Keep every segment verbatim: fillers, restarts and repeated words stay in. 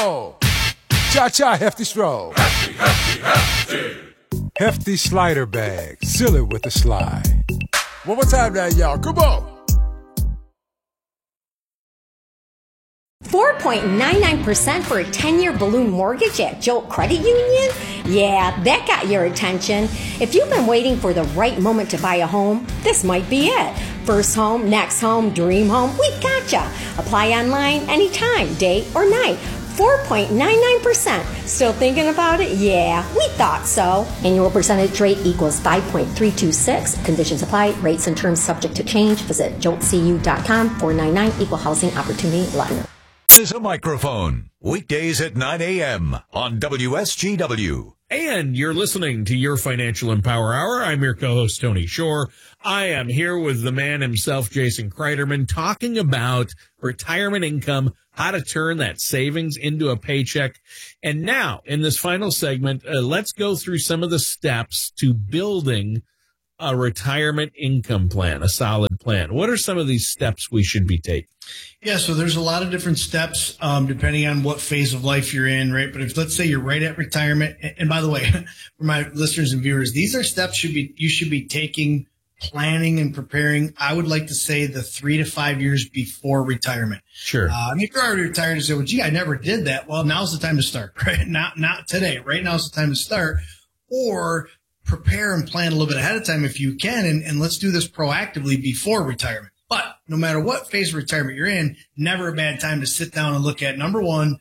roll. Cha-cha, hefty stroll. Hefty, hefty, hefty. Hefty slider bag. Seal it with a slide. One more time now, y'all. Come on. four point nine nine percent for a ten-year balloon mortgage at Jolt Credit Union? Yeah, that got your attention. If you've been waiting for the right moment to buy a home, this might be it. First home, next home, dream home, we've gotcha. Apply online anytime, day or night. four point nine nine percent. Still thinking about it? Yeah, we thought so. Annual percentage rate equals five point three two six. Conditions apply. Rates and terms subject to change. Visit jolt c u dot com. four nine nine Equal Housing Opportunity Lender. Is a microphone. Weekdays at nine a.m. on W S G W. And you're listening to your Financial Empower Hour. I'm your co-host, Tony Shore. I am here with the man himself, Jason Kreiderman, talking about retirement income, how to turn that savings into a paycheck. And now, in this final segment, uh, let's go through some of the steps to building a retirement income plan, a solid plan. What are some of these steps we should be taking? Yeah, so there's a lot of different steps um, depending on what phase of life you're in, right? But if let's say you're right at retirement, and, and by the way, for my listeners and viewers, these are steps should be you should be taking, planning, and preparing. I would like to say the three to five years before retirement. Sure. Uh, I mean, if you're already retired and say, "Well, gee, I never did that." Well, now's the time to start, right? Not not today. Right now's the time to start, or prepare and plan a little bit ahead of time if you can, and, and let's do this proactively before retirement. But no matter what phase of retirement you're in, never a bad time to sit down and look at, number one,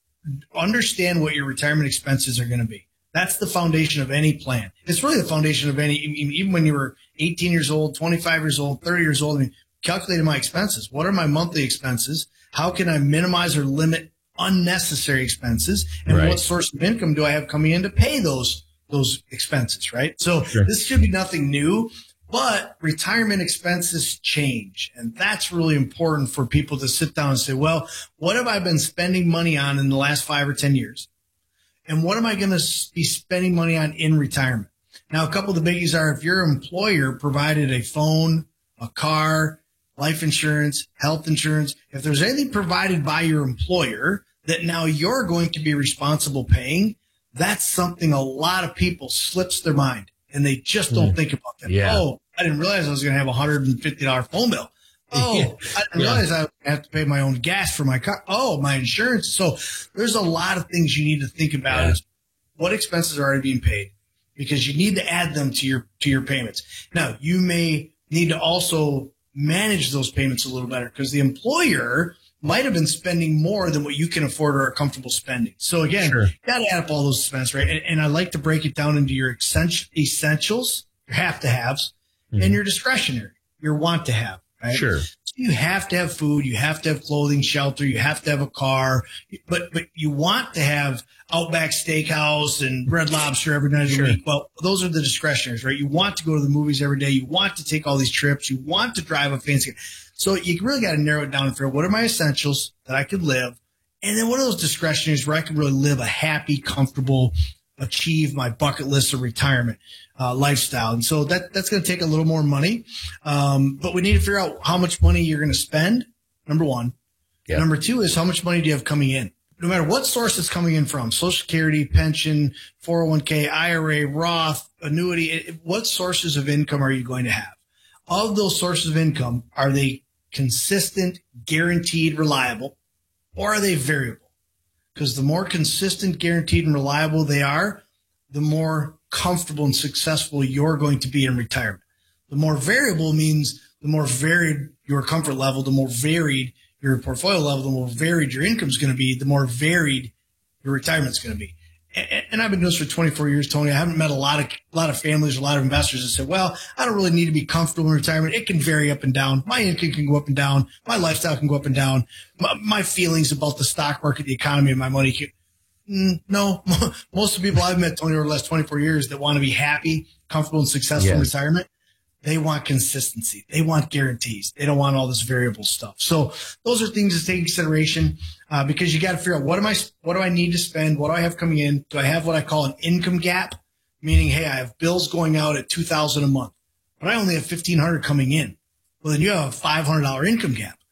understand what your retirement expenses are going to be. That's the foundation of any plan. It's really the foundation of any, even when you were eighteen years old, twenty-five years old, thirty years old, I mean, calculating my expenses. What are my monthly expenses? How can I minimize or limit unnecessary expenses? And right. what source of income do I have coming in to pay those those expenses, right? So sure. This should be nothing new, but retirement expenses change. And that's really important for people to sit down and say, well, what have I been spending money on in the last five or ten years? And what am I going to be spending money on in retirement? Now, a couple of the biggies are if your employer provided a phone, a car, life insurance, health insurance, if there's anything provided by your employer that now you're going to be responsible paying, that's something a lot of people slips their mind and they just don't mm. think about that. Yeah. Oh, I didn't realize I was going to have a one hundred fifty dollars phone bill. Oh, yeah. I didn't realize yeah. I have to pay my own gas for my car. Oh, my insurance. So there's a lot of things you need to think about. Yeah. Is what expenses are already being paid, because you need to add them to your, to your payments. Now, you may need to also manage those payments a little better because the employer might have been spending more than what you can afford or are comfortable spending. So again, sure. you got to add up all those expenses, right? And, and I like to break it down into your essentials, your have to haves, mm-hmm. and your discretionary, your want to have, right? Sure. So you have to have food, you have to have clothing, shelter, you have to have a car, but, but you want to have Outback Steakhouse and Red Lobster every night of sure. the week. Well, those are the discretionaries, right? You want to go to the movies every day. You want to take all these trips. You want to drive a fancy. So you really got to narrow it down and figure out what are my essentials that I could live, and then what are those discretionaries where I can really live a happy, comfortable, achieve my bucket list of retirement uh, lifestyle. And so that that's going to take a little more money, um, but we need to figure out how much money you're going to spend, number one. Yep. Number two is how much money do you have coming in? No matter what source it's coming in from, Social Security, pension, four oh one k, I R A, Roth, annuity, what sources of income are you going to have? Of those sources of income, are they consistent, guaranteed, reliable, or are they variable? Because the more consistent, guaranteed, and reliable they are, the more comfortable and successful you're going to be in retirement. The more variable means the more varied your comfort level, the more varied your portfolio level, the more varied your income is going to be, the more varied your retirement is going to be. And, and I've been doing this for twenty-four years, Tony. I haven't met a lot of, a lot of families, a lot of investors that said, well, I don't really need to be comfortable in retirement. It can vary up and down. My income can go up and down. My lifestyle can go up and down. My, my feelings about the stock market, the economy, and my money can, mm, no, most of the people I've met, Tony, over the last twenty-four years that want to be happy, comfortable, and successful yes. in retirement, they want consistency. They want guarantees. They don't want all this variable stuff. So those are things to take into consideration, uh, because you got to figure out what am I, what do I need to spend? What do I have coming in? Do I have what I call an income gap? Meaning, hey, I have bills going out at two thousand dollars a month, but I only have fifteen hundred dollars coming in. Well, then you have a five hundred dollars income gap.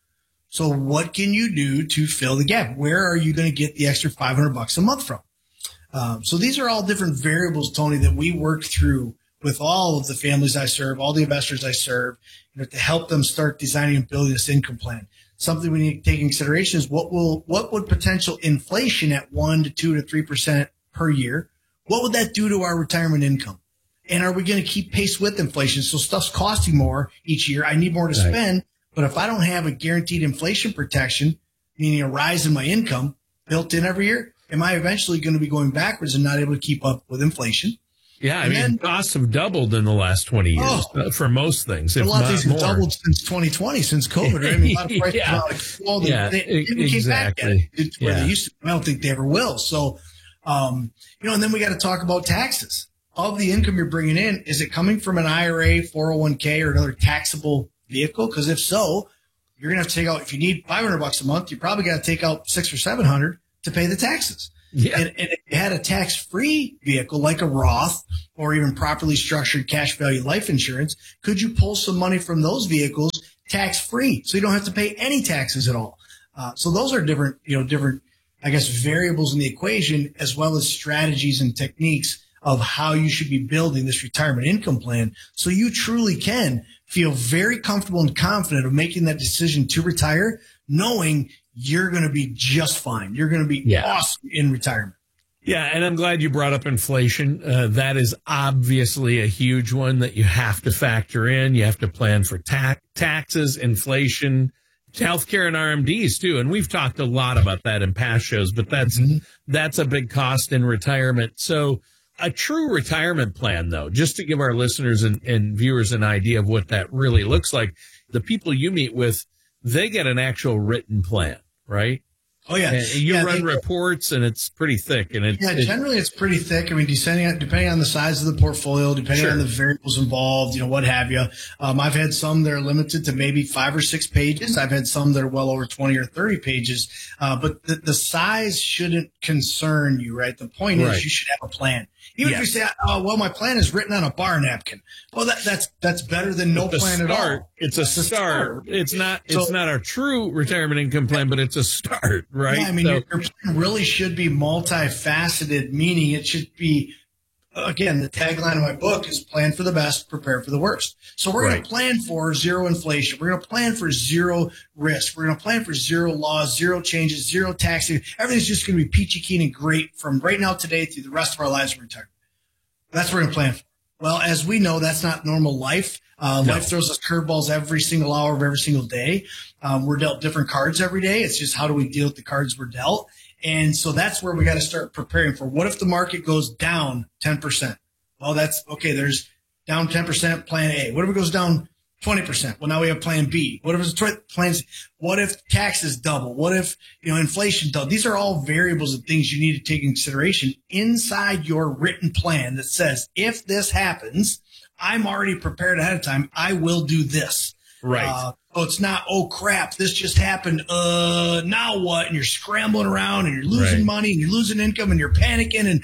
So what can you do to fill the gap? Where are you going to get the extra five hundred bucks a month from? Um, so these are all different variables, Tony, that we work through with all of the families I serve, all the investors I serve, you know, to help them start designing and building this income plan. Something we need to take in consideration is what will, what would potential inflation at one to two to three percent per year, what would that do to our retirement income? And are we going to keep pace with inflation? So stuff's costing more each year. I need more to Right. spend, but if I don't have a guaranteed inflation protection, meaning a rise in my income built in every year, am I eventually going to be going backwards and not able to keep up with inflation? Yeah, I And mean, then- costs have doubled in the last twenty years Oh. uh, for most things, if A lot of not things have more. doubled since twenty twenty, since COVID. Right? I mean, a lot of prices Yeah. have like exploded. Yeah, They e- didn't came back exactly. yet to where Yeah. they used to. I don't think they ever will. So, um, you know, and then we got to talk about taxes. Of the income you're bringing in, is it coming from an I R A, four oh one k, or another taxable vehicle? Because if so, you're gonna have to take out. If you need five hundred bucks a month, you probably got to take out six or seven hundred to pay the taxes. Yeah. And, and if you had a tax-free vehicle like a Roth or even properly structured cash value life insurance, could you pull some money from those vehicles tax-free so you don't have to pay any taxes at all? Uh, so those are different, you know, different, I guess, variables in the equation, as well as strategies and techniques of how you should be building this retirement income plan so you truly can feel very comfortable and confident of making that decision to retire, knowing you're going to be just fine. You're going to be Yeah. awesome in retirement. Yeah, and I'm glad you brought up inflation. Uh, that is obviously a huge one that you have to factor in. You have to plan for ta- taxes, inflation, healthcare, and R M Ds too. And we've talked a lot about that in past shows, but that's Mm-hmm. that's a big cost in retirement. So a true retirement plan, though, just to give our listeners and, and viewers an idea of what that really looks like, the people you meet with, they get an actual written plan, right? Oh yeah, And you yeah, run they- reports, and it's pretty thick. And it's Yeah, it- generally it's pretty thick. I mean, depending on, depending on the size of the portfolio, depending Sure. on the variables involved, you know, what have you. Um, I've had some that are limited to maybe five or six pages. I've had some that are well over twenty or thirty pages. Uh, but the, the size shouldn't concern you, right? The point Right. is you should have a plan. Even Yes. if you say, oh, well, my plan is written on a bar napkin. Well, that, that's, that's better than no It's a plan at start. all. It's a It's a start. start. It's not. So- It's not our true retirement income plan, but it's a start, right? Yeah, I mean, So- your, your plan really should be multifaceted, meaning it should be, again, the tagline of my book is plan for the best, prepare for the worst. So we're going Right. to plan for zero inflation. We're going to plan for zero risk. We're going to plan for zero laws, zero changes, zero taxes. Everything's just going to be peachy keen and great from right now today through the rest of our lives in retirement. That's what we're going to plan for. Well, as we know, that's not normal life. Uh, No. Life throws us curveballs every single hour of every single day. Um, we're dealt different cards every day. It's just how do we deal with the cards we're dealt? And so that's where we got to start preparing for. What if the market goes down ten percent? Well, that's okay. There's down ten percent plan A. What if it goes down twenty percent? Well, now we have plan B. What if it's tw- plan C? What if taxes double? What if, you know, inflation double? These are all variables and things you need to take in consideration inside your written plan that says, if this happens, I'm already prepared ahead of time. I will do this. Right. Uh, so it's not, oh crap, this just happened. Uh, now what? And you're scrambling around and you're losing Right. money and you're losing income and you're panicking. And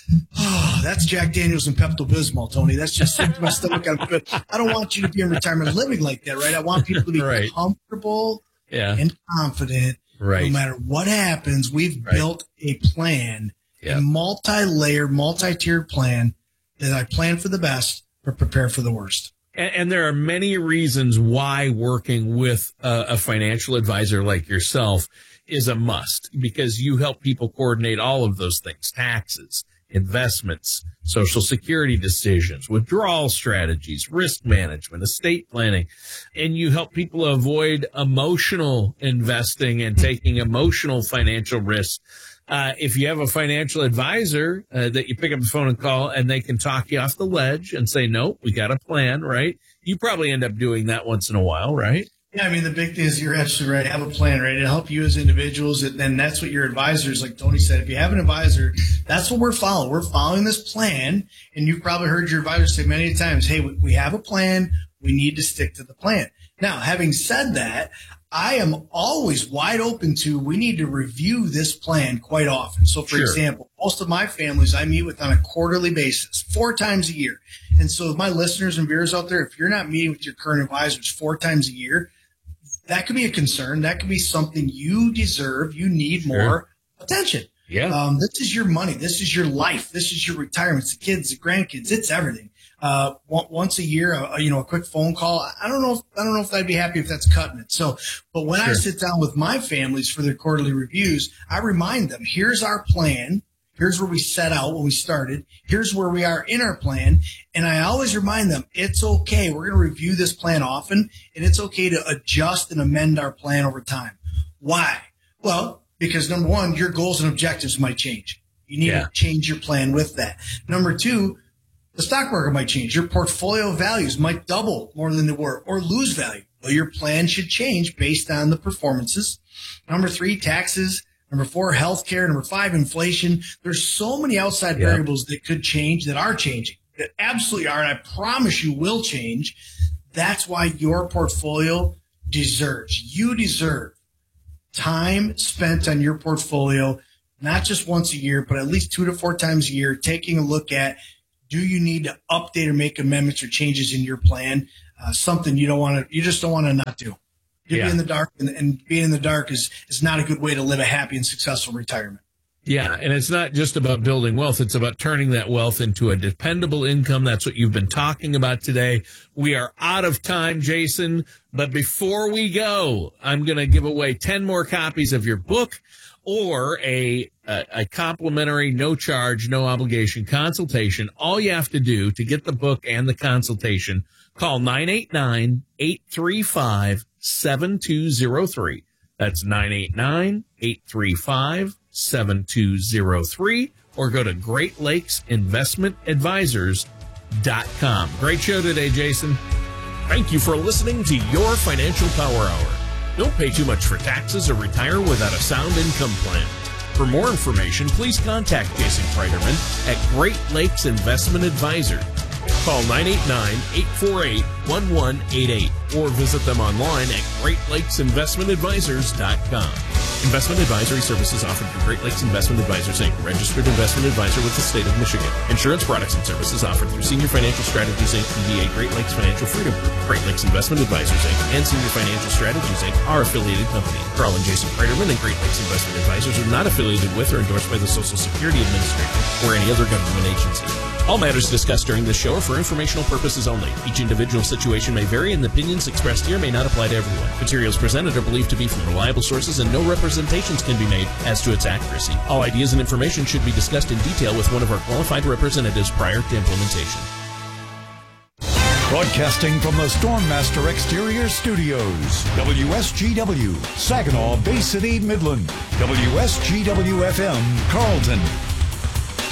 oh, that's Jack Daniels and Pepto-Bismol, Tony. That's just sick to my stomach. I'm good. I don't want you to be in retirement living like that, right? I want people to be Right. comfortable yeah. and confident. Right. No matter what happens, we've Right. built a plan, Yeah. a multi-layered, multi-tiered plan that I plan for the best, but prepare for the worst. And, and there are many reasons why working with a, a financial advisor like yourself is a must, because you help people coordinate all of those things: taxes, investments, social security decisions, withdrawal strategies, risk management, estate planning, and you help people avoid emotional investing and taking emotional financial risks. Uh, if you have a financial advisor uh, that you pick up the phone and call, and they can talk you off the ledge and say, nope, we got a plan, right? You probably end up doing that once in a while, right? Yeah, I mean, the big thing is you're absolutely right. Have a plan, right? It'll help you as individuals. And then that's what your advisors, like Tony said, if you have an advisor, that's what we're following. We're following this plan. And you've probably heard your advisor say many times, hey, we- we have a plan. We need to stick to the plan. Now, having said that, I am always wide open to, we need to review this plan quite often. So, for Sure. example, most of my families I meet with on a quarterly basis, four times a year. And so my listeners and viewers out there, if you're not meeting with your current advisors four times a year, that could be a concern. That could be something you deserve. You need more Sure. attention. Yeah. Um, this is your money. This is your life. This is your retirement. It's the kids, the grandkids. It's everything. Uh, once a year, uh, you know, a quick phone call. I don't know if, I don't know if I'd be happy if that's cutting it. So, but when Sure. I sit down with my families for their quarterly reviews, I remind them, here's our plan. Here's where we set out when we started. Here's where we are in our plan. And I always remind them, it's okay. We're going to review this plan often, and it's okay to adjust and amend our plan over time. Why? Well, because number one, your goals and objectives might change. You need Yeah. to change your plan with that. Number two, the stock market might change. Your portfolio values might double more than they were or lose value. Well, your plan should change based on the performances. Number three, taxes. Number four, healthcare. Number five, inflation. There's so many outside Yeah. variables that could change, that are changing, that absolutely are, and I promise you will change. That's why your portfolio deserves, you deserve time spent on your portfolio, not just once a year, but at least two to four times a year, taking a look at, do you need to update or make amendments or changes in your plan? Uh, something you don't want to, you just don't want to not do. You'd Yeah. be in the dark, and, and being in the dark is, is not a good way to live a happy and successful retirement. Yeah, and it's not just about building wealth. It's about turning that wealth into a dependable income. That's what you've been talking about today. We are out of time, Jason. But before we go, I'm going to give away ten more copies of your book or a, a, a complimentary, no charge, no obligation consultation. All you have to do to get the book and the consultation, call nine eight nine, eight three five, seven two zero three. That's nine eight nine, eight three five, seven two zero three, or go to Great Lakes Investment Advisors dot com. Great show today, Jason. Thank you for listening to Your Financial Power Hour. Don't pay too much for taxes or retire without a sound income plan. For more information, please contact Jason Kreiderman at Great Lakes Investment Advisors. Call nine eight nine, eight four eight, one one eight eight or visit them online at Great Lakes Investment Advisors dot com. Investment advisory services offered through Great Lakes Investment Advisors, Incorporated, registered investment advisor with the state of Michigan. Insurance products and services offered through Senior Financial Strategies, Incorporated, D B A Great Lakes Financial Freedom Group. Great Lakes Investment Advisors, Incorporated and Senior Financial Strategies, Incorporated are affiliated companies. Carl and Jason Kreiderman and Great Lakes Investment Advisors are not affiliated with or endorsed by the Social Security Administration or any other government agency. All matters discussed during this show are for informational purposes only. Each individual situation may vary, and the opinions expressed here may not apply to everyone. Materials presented are believed to be from reliable sources, and no representations can be made as to its accuracy. All ideas and information should be discussed in detail with one of our qualified representatives prior to implementation. Broadcasting from the Stormmaster Exterior Studios, W S G W, Saginaw, Bay City, Midland, W S G W F M, Carlton,